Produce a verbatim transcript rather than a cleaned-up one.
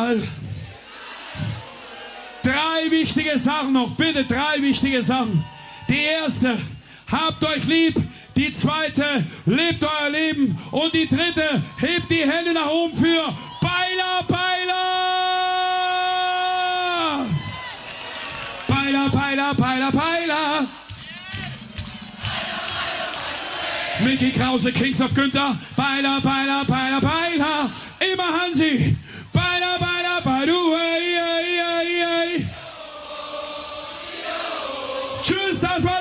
mal. Drei wichtige Sachen noch, bitte, drei wichtige Sachen. Die erste, habt euch lieb. Die zweite, lebt euer Leben. Und die dritte, hebt die Hände nach oben für Beiler, Beiler! Beiler, Beiler, Beiler, Beiler! Micky Krause, Kings of Günther. Beiler, Beiler, Beiler,